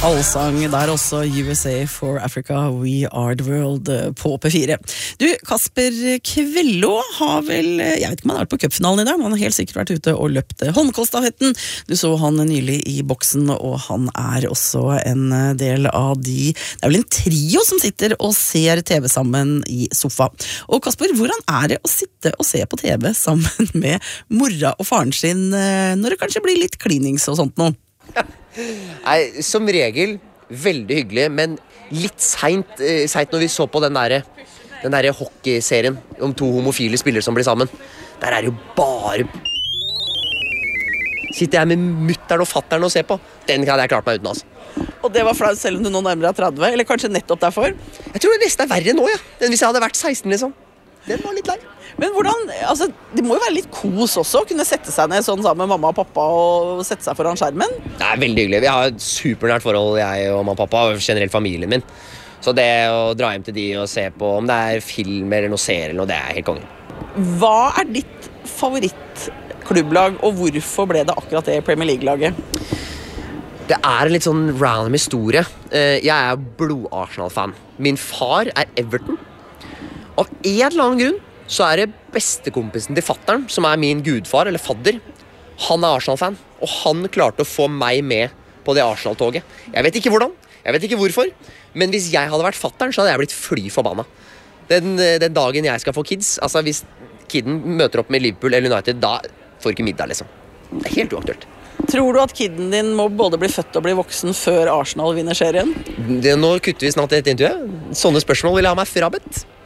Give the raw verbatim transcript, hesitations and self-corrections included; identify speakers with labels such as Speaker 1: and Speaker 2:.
Speaker 1: Allsang der også, U S A for Africa, We Are The World på P fire. Du, Kasper Kvello har vel, jeg vet ikke om han har vært på cupfinalen i dag, men han har helt sikkert vært ute og løpt Holmenkollstafetten. Du så han nylig i boksen, og han er også en del av de, det er vel en trio som sitter og ser T V sammen i sofa. Og Kasper, hvordan er det å sitte og se på T V sammen med mora og faren sin, når det kanskje blir litt klinings og sånt nå?
Speaker 2: Nei, som regel veldig hyggelig, men litt sent, eh, sent når vi så på den der, den der hockeyserien om to homofile spillere som blir sammen. Der er det jo bare sitter jeg med mutteren og fatteren og ser på. Den hadde jeg klart meg uten, altså.
Speaker 1: Og det var flaut selv om du nå nærmere er tretti, eller kanskje nettopp derfor?
Speaker 2: Jeg tror det nesten er verre nå, ja, enn hvis jeg hadde vært seksten, liksom. Den var litt lei.
Speaker 1: Men hvordan, altså, det må jo være litt kos også, å kunne sette seg ned sånn sammen med mamma og pappa og sette seg foran skjermen?
Speaker 2: Det er veldig hyggelig. Vi har et supernært forhold, jeg og mamma og pappa, og generelt familien min. Så det å dra hjem til de og se på om det er film eller noe serie eller noe, det er helt kongen.
Speaker 1: Hva er ditt favorittklubblag, og hvorfor ble det akkurat det Premier League-laget?
Speaker 2: Det er en litt sånn random historie. Jeg er blod-Arsenal-fan. Min far er Everton. Av en eller annen grunn så er det bestekompisen til fatteren, som er min gudfar, eller fadder. Han er Arsenal-fan, og han klarte å få meg med på det Arsenal-toget. Jeg vet ikke hvordan, jeg vet ikke hvorfor, men hvis jeg hadde vært fatteren, så hadde jeg blitt fly forbanna. Den, den dagen jeg skal få kids, altså hvis kidden møter opp med Liverpool eller United, da får ikke middag, liksom. Det er helt uaktuelt.
Speaker 1: Tror du at kidden din må både bli født og bli voksen før Arsenal vinner serien?
Speaker 2: Det, nå kutter vi snart et intervju. Sånne spørsmål vil jeg ha meg frabedt.